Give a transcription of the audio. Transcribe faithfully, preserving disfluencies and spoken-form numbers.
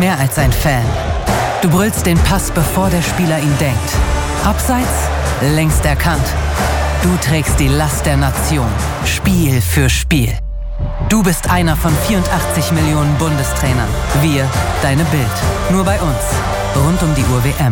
mehr als ein Fan. Du brüllst den Pass, bevor der Spieler ihn denkt. Abseits? Längst erkannt. Du trägst die Last der Nation, Spiel für Spiel. Du bist einer von vierundachtzig Millionen Bundestrainern. Wir, deine Bild. Nur bei uns. Rund um die Uhr W M.